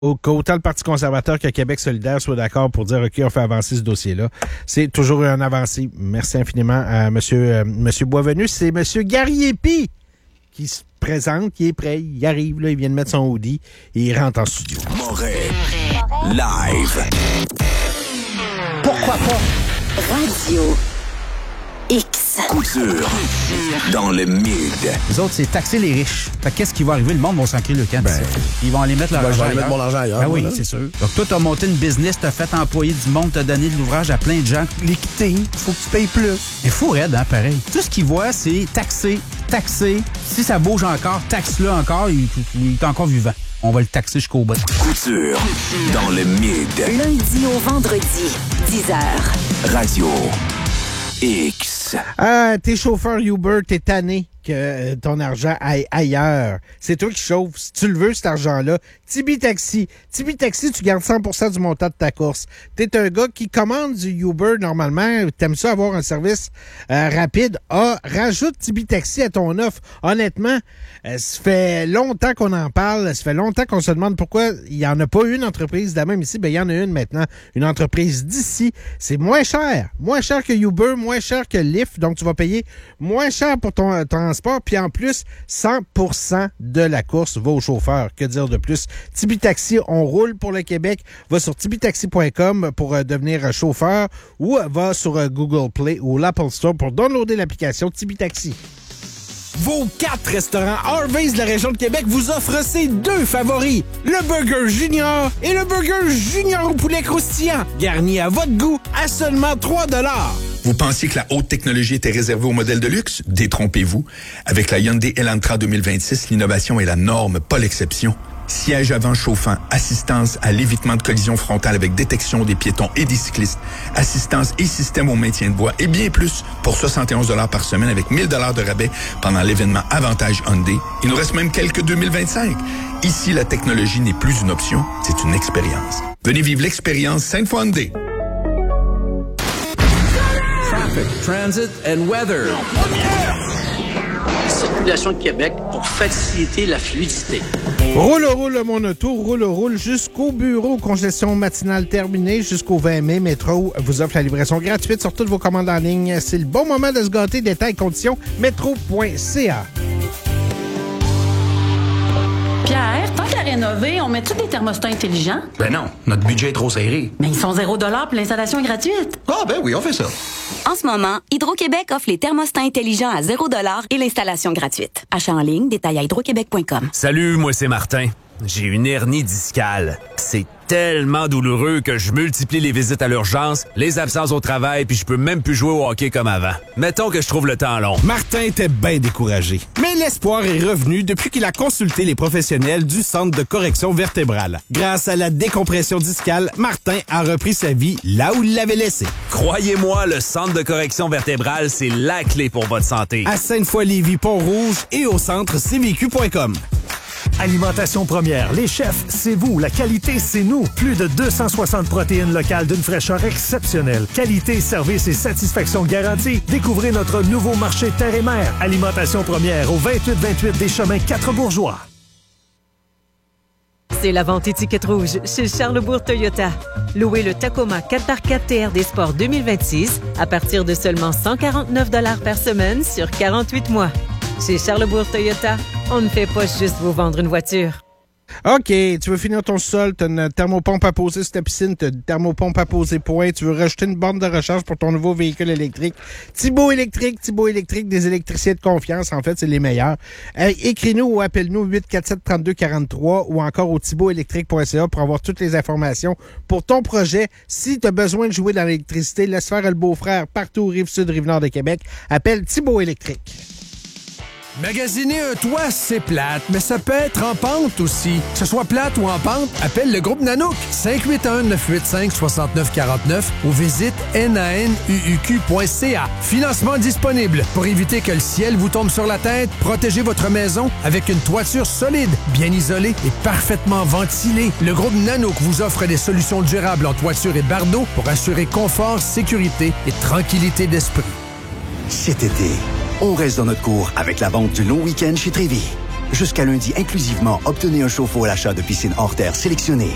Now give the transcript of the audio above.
qu'autant le Parti conservateur que Québec solidaire soient d'accord pour dire, OK, on fait avancer ce dossier-là. C'est toujours une avancée. Merci infiniment à monsieur Boisvenu. C'est monsieur Gary Epi qui se présente, qui est prêt. Il arrive, là, il vient de mettre son hoodie et il rentre en studio. Moret live. Pourquoi pas? Radio X. Couture dans le mid. Les autres, c'est taxer les riches. Fait qu'est-ce qui va arriver? Le monde va s'en crier le camp. Ils vont aller mettre leur argent ailleurs. Mon argent ailleurs. Ben oui, c'est sûr. Donc toi, t'as monté une business, t'as fait employer du monde, t'as donné de l'ouvrage à plein de gens. L'équité, faut que tu payes plus. Mais fou raide, hein, pareil. Tout ce qu'ils voient, c'est taxer. Si ça bouge encore, taxe-le encore, il est encore vivant. On va le taxer jusqu'au bout. Couture dans le mid. Lundi au vendredi, 10h. Radio X. Ah, t'es chauffeur Uber, t'es tanné que ton argent aille ailleurs. C'est toi qui chauffes. Si tu le veux, cet argent-là, Tibi Taxi. Tibi Taxi, tu gardes 100% du montant de ta course. T'es un gars qui commande du Uber normalement. T'aimes ça avoir un service rapide. Rajoute Tibi Taxi à ton offre. Honnêtement, ça fait longtemps qu'on en parle. Ça fait longtemps qu'on se demande pourquoi il n'y en a pas une entreprise de la même ici. Ben, il y en a une maintenant. Une entreprise d'ici. C'est moins cher. Moins cher que Uber, moins cher que Lyft. Donc, tu vas payer moins cher pour ton transport. Puis en plus, 100% de la course va au chauffeur. Que dire de plus? Tibi Taxi, on roule pour le Québec. Va sur tibitaxi.com pour devenir chauffeur ou va sur Google Play ou l'Apple Store pour downloader l'application Tibi Taxi. Vos 4 restaurants Harvey's de la région de Québec vous offrent ces 2 favoris. Le Burger Junior et le Burger Junior au poulet croustillant. Garni à votre goût à seulement 3 $. Vous pensiez que la haute technologie était réservée aux modèles de luxe? Détrompez-vous. Avec la Hyundai Elantra 2026, l'innovation est la norme, pas l'exception. Siège avant chauffant, assistance à l'évitement de collision frontale avec détection des piétons et des cyclistes, assistance et système au maintien de voie et bien plus pour 71 $ par semaine avec 1000 $ de rabais pendant l'événement Avantage Hyundai. Il nous reste même quelques 2025. Ici, la technologie n'est plus une option, c'est une expérience. Venez vivre l'expérience Sainte-Foy Hyundai. Traffic, transit and weather. Circulation de Québec pour faciliter la fluidité. Roule mon auto, roule jusqu'au bureau. Congestion matinale terminée jusqu'au 20 mai. Métro vous offre la livraison gratuite sur toutes vos commandes en ligne. C'est le bon moment de se gâter. Détails et conditions, métro.ca. Pierre, tant qu'à rénover, on met tous des thermostats intelligents? Ben non, notre budget est trop serré. Mais ils sont 0 $ puis l'installation est gratuite. Ah ben oui, on fait ça. En ce moment, Hydro-Québec offre les thermostats intelligents à 0 $ et l'installation gratuite. Achat en ligne, détail à hydroquebec.com. Salut, moi c'est Martin. J'ai une hernie discale. C'est tellement douloureux que je multiplie les visites à l'urgence, les absences au travail, puis je peux même plus jouer au hockey comme avant. Mettons que je trouve le temps long. Martin était bien découragé. Mais l'espoir est revenu depuis qu'il a consulté les professionnels du Centre de correction vertébrale. Grâce à la décompression discale, Martin a repris sa vie là où il l'avait laissée. Croyez-moi, le Centre de correction vertébrale, c'est la clé pour votre santé. À Sainte-Foy-Lévis, Pont-Rouge et au centre cvq.com. Alimentation Première, les chefs, c'est vous. La qualité, c'est nous. Plus de 260 protéines locales d'une fraîcheur exceptionnelle. Qualité, service et satisfaction garantie. Découvrez notre nouveau marché terre et mer. Alimentation Première au 2828 des Chemins 4-Bourgeois. C'est la vente étiquette rouge chez Charlesbourg Toyota. Louez le Tacoma 4x4 TRD Sport 2026 à partir de seulement 149 $ par semaine sur 48 mois. Chez Charlesbourg Toyota, on ne fait pas juste vous vendre une voiture. OK, tu veux finir ton sol, tu as une thermopompe à poser sur ta piscine, tu as une thermopompe à poser point, tu veux rajouter une borne de recharge pour ton nouveau véhicule électrique. Thibaut Électrique, des électriciens de confiance, en fait, c'est les meilleurs. Écris-nous ou appelle-nous 847-3243 ou encore au thibautélectrique.ca pour avoir toutes les informations pour ton projet. Si tu as besoin de jouer dans l'électricité, laisse faire le beau-frère partout, Rive-Sud, Rive-Nord de Québec. Appelle Thibaut Électrique. Magasiner un toit, c'est plate, mais ça peut être en pente aussi. Que ce soit plate ou en pente, appelle le groupe Nanook 581-985-6949 ou visite nanuuq.ca. Financement disponible. Pour éviter que le ciel vous tombe sur la tête, protégez votre maison avec une toiture solide, bien isolée et parfaitement ventilée. Le groupe Nanook vous offre des solutions durables en toiture et bardeaux pour assurer confort, sécurité et tranquillité d'esprit. Cet été, on reste dans notre cours avec la vente du long week-end chez Trévis. Jusqu'à lundi inclusivement, obtenez un chauffe-eau à l'achat de piscine hors terre sélectionnée.